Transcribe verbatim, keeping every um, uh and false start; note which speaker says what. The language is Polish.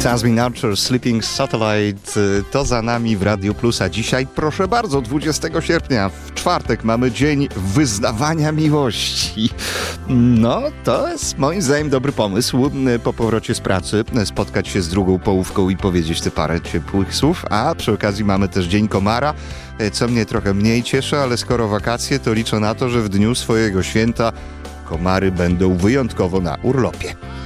Speaker 1: Jasmine Archer, Sleeping Satellite, to za nami w Radiu Plus, a dzisiaj, proszę bardzo, dwudziestego sierpnia, w czwartek mamy Dzień Wyznawania Miłości. No, to jest moim zdaniem dobry pomysł, po powrocie z pracy spotkać się z drugą połówką i powiedzieć te parę ciepłych słów, a przy okazji mamy też Dzień Komara, co mnie trochę mniej cieszy, ale skoro wakacje, to liczę na to, że w dniu swojego święta komary będą wyjątkowo na urlopie.